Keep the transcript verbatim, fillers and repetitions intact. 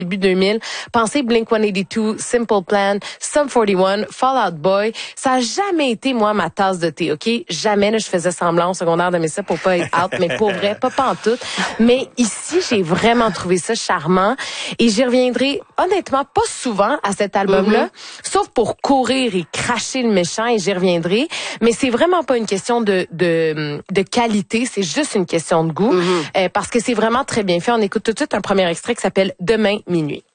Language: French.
début deux mille, pensez Blink cent quatre-vingt-douze, Simple Plan, Sum quarante et un, Fall Out Boy, ça a jamais été, moi, ma tasse de thé, OK? Jamais, là, je faisais semblant au secondaire d'aimer ça pour pas être out, mais pour vrai, pas pantoute. Mais ici, j'ai vraiment trouvé ça charmant et j'y reviendrai, honnêtement, pas souvent à cet album-là, mm-hmm. sauf pour courir et cracher le méchant et j'y reviendrai. Mais c'est vraiment pas une question de, de, de qualité, c'est juste une question de goût, mm-hmm. euh, parce que c'est vraiment très bien fait. On écoute tout de suite un premier extrait qui s'appelle Demain minuit.